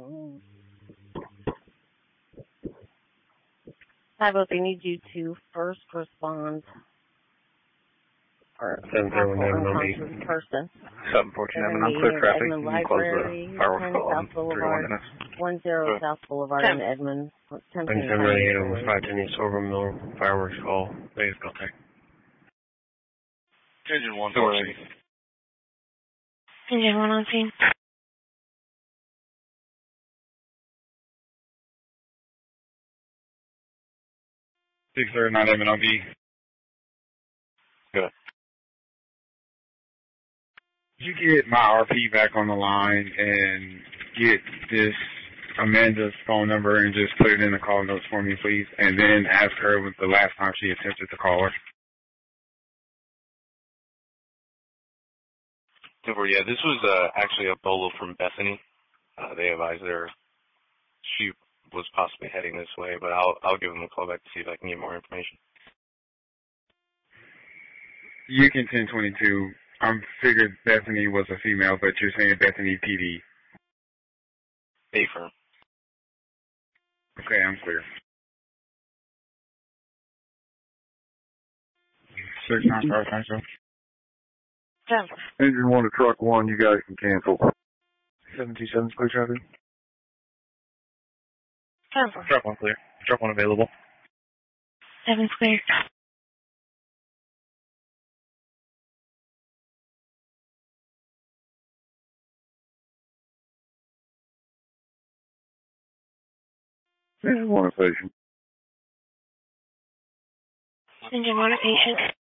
5, they need you to first respond for a 701 unconscious person. 714 unclear traffic. Edmond You can close Library, the fireworks 10 call South in 31 Boulevard, minutes. 10 South Boulevard in Edmond. 798 on 510 East Silver Mill, fireworks call, Vegas contact. Engine 114. Engine 114. 639 MNOV. Good. You get my RP back on the line and get this Amanda's phone number and just put it in the call notes for me, please, and then ask her with the last time she attempted to call her. Yeah, this was actually a bolo from Bethany. They advised she was possibly heading this way, but I'll give them a call back to see if I can get more information. You can 1022. I figured Bethany was a female, but you're saying Bethany PD. A firm. Okay, I'm clear. 695 Central. Engine 1 to truck 1, you guys can cancel. 727 clear traffic. Cancel. Truck 1 clear. Truck 1 available. 7 clear. Engine 1 to patient. Engine 1 to patient.